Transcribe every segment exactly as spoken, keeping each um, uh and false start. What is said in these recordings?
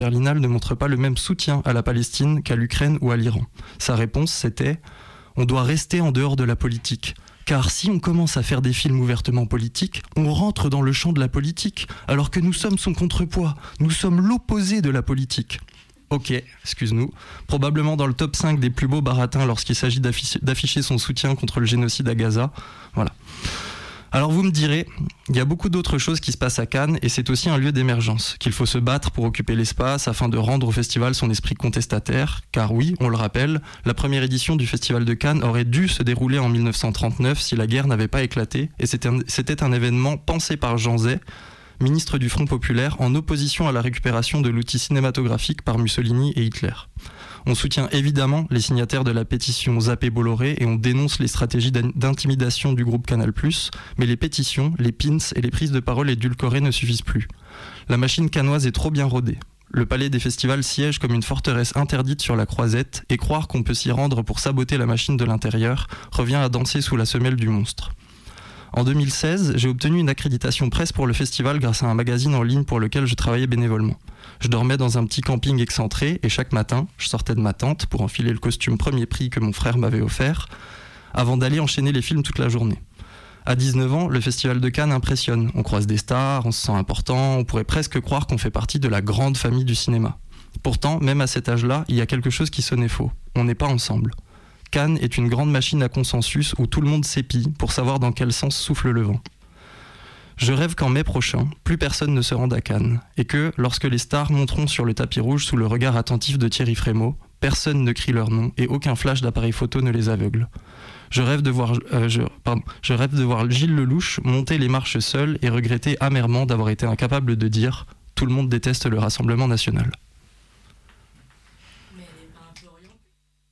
Berlinale ne montre pas le même soutien à la Palestine qu'à l'Ukraine ou à l'Iran. Sa réponse, c'était « On doit rester en dehors de la politique ». Car si on commence à faire des films ouvertement politiques, on rentre dans le champ de la politique, alors que nous sommes son contrepoids. Nous sommes l'opposé de la politique. Ok, excuse-nous, probablement dans le top cinq des plus beaux baratins lorsqu'il s'agit d'afficher, d'afficher son soutien contre le génocide à Gaza. Voilà. Alors vous me direz, il y a beaucoup d'autres choses qui se passent à Cannes et c'est aussi un lieu d'émergence, qu'il faut se battre pour occuper l'espace afin de rendre au festival son esprit contestataire, car oui, on le rappelle, la première édition du festival de Cannes aurait dû se dérouler en dix-neuf cent trente-neuf si la guerre n'avait pas éclaté, et c'était un, c'était un événement pensé par Jean Zay, ministre du Front populaire, en opposition à la récupération de l'outil cinématographique par Mussolini et Hitler. On soutient évidemment les signataires de la pétition Zappé Bolloré et on dénonce les stratégies d'intimidation du groupe Canal plus, mais les pétitions, les pins et les prises de parole édulcorées ne suffisent plus. La machine cannoise est trop bien rodée. Le palais des festivals siège comme une forteresse interdite sur la Croisette et croire qu'on peut s'y rendre pour saboter la machine de l'intérieur revient à danser sous la semelle du monstre. En deux mille seize, j'ai obtenu une accréditation presse pour le festival grâce à un magazine en ligne pour lequel je travaillais bénévolement. Je dormais dans un petit camping excentré et chaque matin, je sortais de ma tente pour enfiler le costume premier prix que mon frère m'avait offert avant d'aller enchaîner les films toute la journée. À dix-neuf ans, le festival de Cannes impressionne. On croise des stars, on se sent important, on pourrait presque croire qu'on fait partie de la grande famille du cinéma. Pourtant, même à cet âge-là, il y a quelque chose qui sonnait faux. On n'est pas ensemble. Cannes est une grande machine à consensus où tout le monde s'épie pour savoir dans quel sens souffle le vent. Je rêve qu'en mai prochain, plus personne ne se rende à Cannes et que, lorsque les stars monteront sur le tapis rouge sous le regard attentif de Thierry Frémaux, personne ne crie leur nom et aucun flash d'appareil photo ne les aveugle. Je rêve de voir, euh, je, pardon, je rêve de voir Gilles Lelouch monter les marches seul et regretter amèrement d'avoir été incapable de dire « Tout le monde déteste le Rassemblement national ». Mais elle n'est pas un peu orientée ?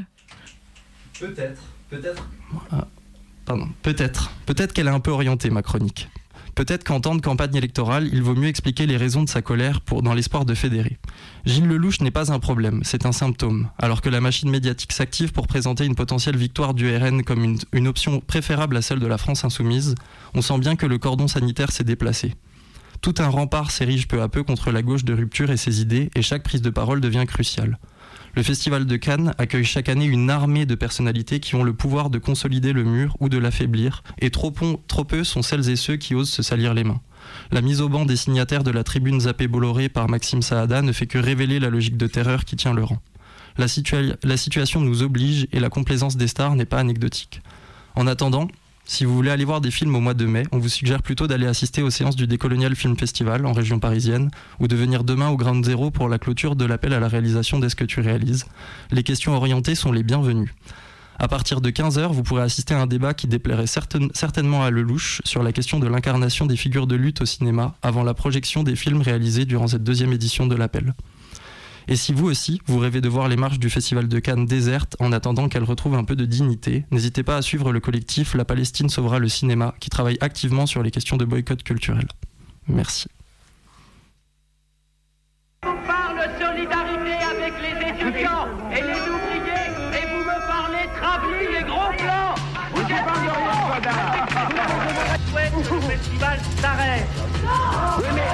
Peut-être, peut-être. Ah, pardon, peut-être. Peut-être qu'elle est un peu orientée, ma chronique. Peut-être qu'en temps de campagne électorale, il vaut mieux expliquer les raisons de sa colère pour, dans l'espoir de fédérer. Gilles Lelouch n'est pas un problème, c'est un symptôme. Alors que la machine médiatique s'active pour présenter une potentielle victoire du R N comme une, une option préférable à celle de la France insoumise, on sent bien que le cordon sanitaire s'est déplacé. Tout un rempart s'érige peu à peu contre la gauche de rupture et ses idées, et chaque prise de parole devient cruciale. Le Festival de Cannes accueille chaque année une armée de personnalités qui ont le pouvoir de consolider le mur ou de l'affaiblir, et trop, pon, trop peu sont celles et ceux qui osent se salir les mains. La mise au banc des signataires de la tribune Zappé Bolloré par Maxime Saada ne fait que révéler la logique de terreur qui tient le rang. La, situa- la situation nous oblige et la complaisance des stars n'est pas anecdotique. En attendant, si vous voulez aller voir des films au mois de mai, on vous suggère plutôt d'aller assister aux séances du Décolonial Film Festival en région parisienne ou de venir demain au Ground Zero pour la clôture de l'appel à la réalisation d'Est-ce que tu réalises. Les questions orientées sont les bienvenues. À partir de quinze heures, vous pourrez assister à un débat qui déplairait certain, certainement à Lelouch sur la question de l'incarnation des figures de lutte au cinéma avant la projection des films réalisés durant cette deuxième édition de l'appel. Et si vous aussi, vous rêvez de voir les marches du Festival de Cannes désertes en attendant qu'elles retrouvent un peu de dignité, n'hésitez pas à suivre le collectif La Palestine sauvera le cinéma qui travaille activement sur les questions de boycott culturel. Merci. On parle solidarité avec les étudiants et les ouvriers et vous me parlez travelling et gros plans. Vous êtes en souhaite que le festival s'arrête. Oui, mais...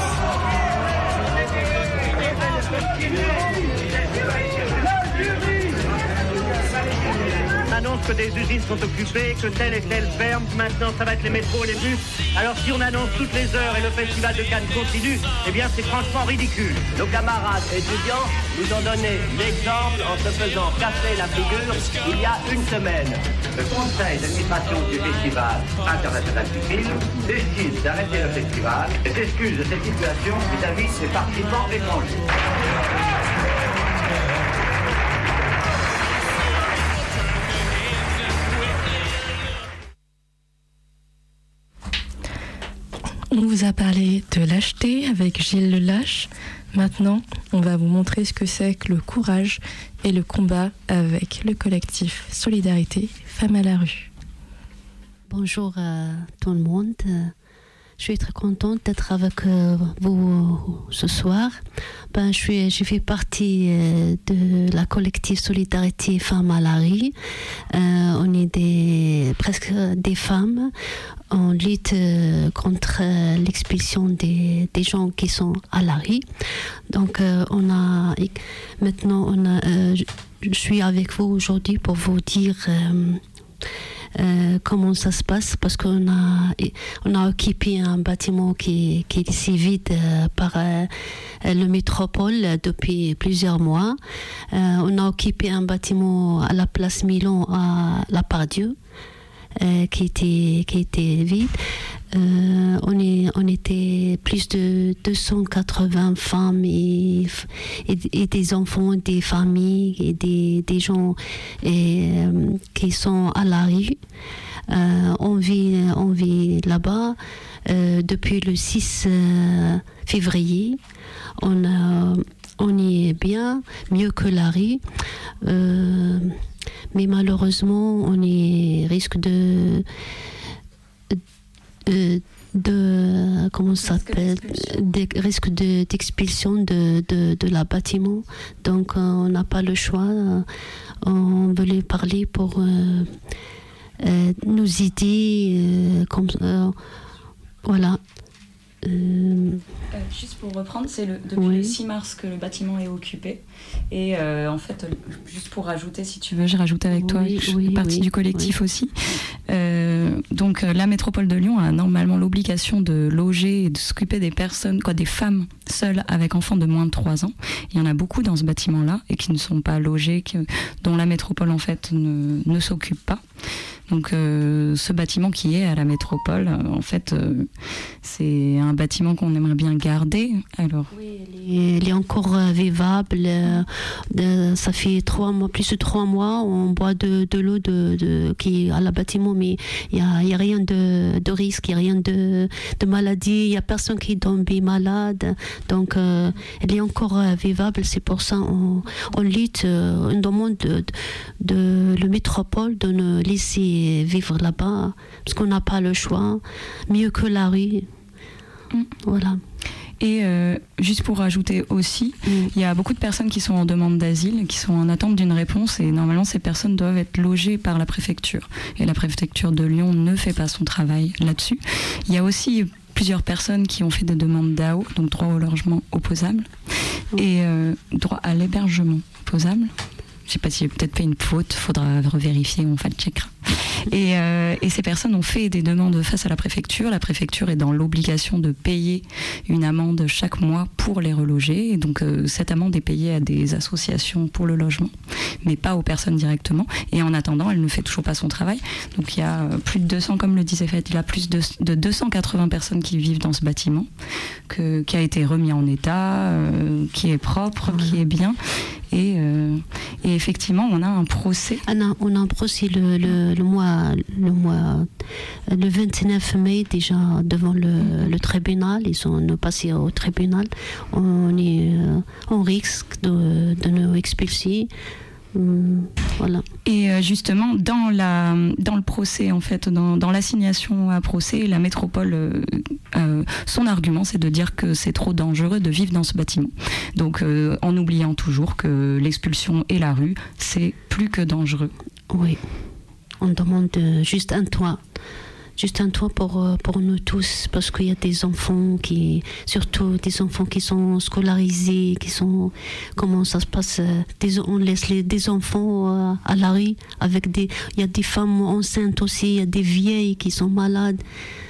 On annonce que des usines sont occupées, que telle et telle ferme, maintenant ça va être les métros, les bus. Alors si on annonce toutes les heures et le festival de Cannes continue, eh bien c'est franchement ridicule. Nos camarades étudiants nous ont donné l'exemple en se faisant casser la figure il y a une semaine. Le conseil d'administration du festival international du film décide d'arrêter le festival et s'excuse de cette situation vis-à-vis des participants étrangers. On vous a parlé de lâcheté avec Gilles Lelâche. Maintenant, on va vous montrer ce que c'est que le courage et le combat avec le collectif Solidarité Femmes à la rue. Bonjour à tout le monde. Je suis très contente d'être avec vous ce soir ben, je, suis, je fais partie euh, de la collective Solidarité Femmes à la rue. Euh, on est des, presque des femmes. On lutte euh, contre euh, l'expulsion des, des gens qui sont à la rue. Donc, euh, on a, maintenant, on a, euh, je, je suis avec vous aujourd'hui pour vous dire euh, euh, comment ça se passe, parce qu'on a, on a occupé un bâtiment qui, qui est ici vide euh, par euh, le métropole depuis plusieurs mois. Euh, on a occupé un bâtiment à la place Milan à La Part-Dieu. Euh, qui était qui était vide. Euh, on est on était plus de deux cent quatre-vingts femmes et, et, et des enfants, des familles et des des gens et, euh, qui sont à la rue. Euh, on vit on vit là-bas euh, depuis le six février. On a, on y est bien, mieux que la rue. Euh, Mais malheureusement, on y risque de, de, de comment ça s'appelle, des risques de, d'expulsion de, de, de la bâtiment. Donc, euh, on n'a pas le choix. On voulait parler pour euh, euh, nous aider, euh, comme euh, voilà. Euh... Euh, juste pour reprendre, c'est le, depuis oui. le six mars que le bâtiment est occupé. Et euh, en fait, juste pour rajouter, si tu veux, j'ai rajouté avec oui, toi, je fais oui, partie oui, du collectif oui. aussi. Euh, donc, la métropole de Lyon a normalement l'obligation de loger et de s'occuper des personnes, quoi, des femmes seules avec enfants de moins de trois ans. Il y en a beaucoup dans ce bâtiment-là et qui ne sont pas logées, que, dont la métropole en fait ne, ne s'occupe pas. Donc euh, ce bâtiment qui est à la métropole, euh, en fait, euh, c'est un bâtiment qu'on aimerait bien garder. Alors. Oui, il est, il est encore euh, vivable. Euh, de, ça fait trois mois, plus de trois mois, on boit de, de l'eau de, de, qui est à la bâtiment, mais il n'y a, y a rien de, de risque, il n'y a rien de, de maladie, il n'y a personne qui est tombé malade. Donc, euh, il est encore euh, vivable. C'est pour ça qu'on on lutte, euh, on demande de, de, de le métropole de nous laisser vivre là-bas, parce qu'on n'a pas le choix, mieux que la rue. Mm. Voilà. Et euh, juste pour rajouter aussi, mm. il y a beaucoup de personnes qui sont en demande d'asile, qui sont en attente d'une réponse, et normalement ces personnes doivent être logées par la préfecture. Et la préfecture de Lyon ne fait pas son travail là-dessus. Il y a aussi plusieurs personnes qui ont fait des demandes d'A O, donc droit au logement opposable, mm. et euh, droit à l'hébergement opposable. Je ne sais pas si j'ai peut-être fait une faute, il faudra revérifier, on fact-checkera. Et, euh, et ces personnes ont fait des demandes face à la préfecture. La préfecture est dans l'obligation de payer une amende chaque mois pour les reloger. Et donc euh, cette amende est payée à des associations pour le logement, mais pas aux personnes directement. Et en attendant, elle ne fait toujours pas son travail. Donc il y a plus de deux cents, comme le disait Faith, il y a plus de, de deux cent quatre-vingts personnes qui vivent dans ce bâtiment, que, qui a été remis en état, euh, qui est propre, qui est bien. Et, euh, et effectivement, on a un procès. Ah non, on a un procès le, le, le mois, le mois, le vingt-neuf mai déjà devant le, le tribunal. Ils sont nous passés au tribunal. On est, on risque de, de nous expulser. Hum, voilà. Et justement, dans, la, dans le procès, en fait, dans, dans l'assignation à procès, la métropole, euh, euh, son argument, c'est de dire que c'est trop dangereux de vivre dans ce bâtiment. Donc, euh, en oubliant toujours que l'expulsion et la rue, c'est plus que dangereux. Oui, on demande juste un toit. Juste un toit pour, pour nous tous, parce qu'il y a des enfants qui, surtout des enfants qui sont scolarisés, qui sont, comment ça se passe, des, on laisse les, des enfants à la rue, avec des, il y a des femmes enceintes aussi, il y a des vieilles qui sont malades.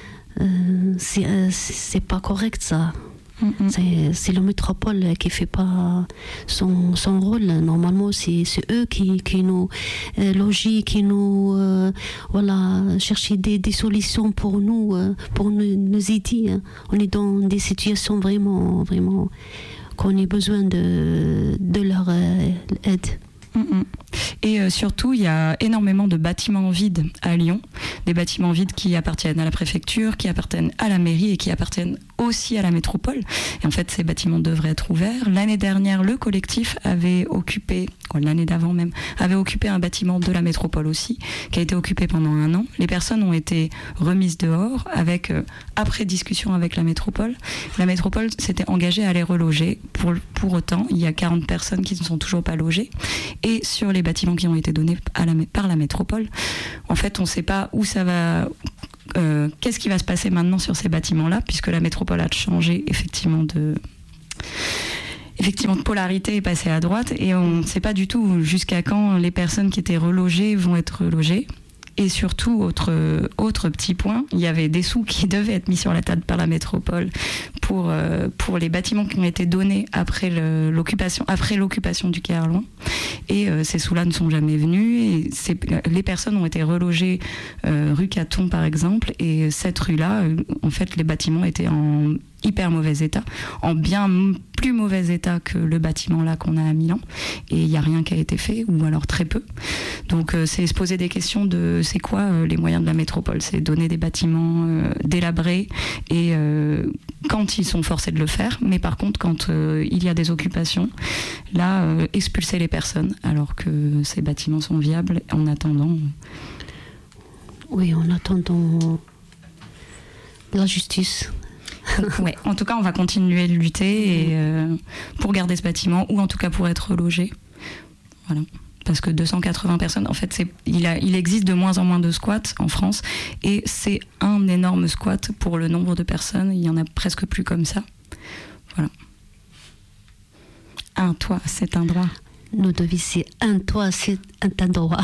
Euh, c'est, c'est pas correct ça. Mm-hmm. C'est, c'est le métropole qui ne fait pas son, son rôle. Normalement, c'est, c'est eux qui, qui nous euh, logent, qui nous euh, voilà, cherchent des, des solutions pour nous, euh, pour nous, nous aider. On est dans des situations vraiment, vraiment qu'on a besoin de, de leur euh, aide. Mmh. Et euh, surtout, il y a énormément de bâtiments vides à Lyon, des bâtiments vides qui appartiennent à la préfecture, qui appartiennent à la mairie et qui appartiennent aussi à la métropole. Et en fait, ces bâtiments devraient être ouverts. L'année dernière, le collectif avait occupé, l'année d'avant même, avait occupé un bâtiment de la métropole aussi, qui a été occupé pendant un an. Les personnes ont été remises dehors avec, euh, après discussion avec la métropole. La métropole s'était engagée à les reloger. Pour, pour autant, il y a quarante personnes qui ne sont toujours pas logées. Et sur les bâtiments qui ont été donnés à la, par la métropole, en fait, on ne sait pas où ça va... Euh, qu'est-ce qui va se passer maintenant sur ces bâtiments-là, puisque la métropole a changé effectivement de, effectivement de polarité et passé à droite, et on ne sait pas du tout jusqu'à quand les personnes qui étaient relogées vont être relogées. Et surtout, autre, autre petit point, il y avait des sous qui devaient être mis sur la table par la métropole pour, euh, pour les bâtiments qui ont été donnés après, le, l'occupation, après l'occupation du Quai Arlouin. Et euh, ces sous-là ne sont jamais venus. Et c'est, les personnes ont été relogées euh, rue Caton, par exemple. Et cette rue-là, euh, en fait, les bâtiments étaient en hyper mauvais état, en bien plus mauvais état que le bâtiment là qu'on a à Milan, et il n'y a rien qui a été fait, ou alors très peu. Donc euh, c'est se poser des questions de c'est quoi euh, les moyens de la métropole, c'est donner des bâtiments euh, délabrés, et euh, quand ils sont forcés de le faire, mais par contre quand euh, il y a des occupations, là euh, expulser les personnes, alors que ces bâtiments sont viables en attendant. Oui, en attendant la justice. Ouais, en tout cas, on va continuer de lutter et, euh, pour garder ce bâtiment, ou en tout cas pour être logé. Voilà. Parce que deux cent quatre-vingts personnes, en fait, c'est, il, a, il existe de moins en moins de squats en France, et c'est un énorme squat pour le nombre de personnes. Il n'y en a presque plus comme ça. Voilà. Un toit, c'est un droit. Nos devises, c'est un toit, c'est un droit.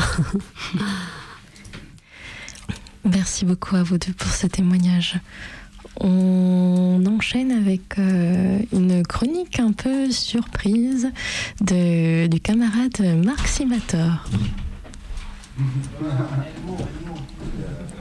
Merci beaucoup à vous deux pour ce témoignage. On enchaîne avec euh, une chronique un peu surprise de, du camarade Marc Simator.